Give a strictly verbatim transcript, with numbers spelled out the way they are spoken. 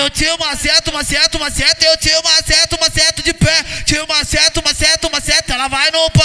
eu tiro uma seta, uma seta, uma seta, eu tiro uma seta, uma seta de pé. Tiro uma seta, uma seta, uma seta, ela vai no pau.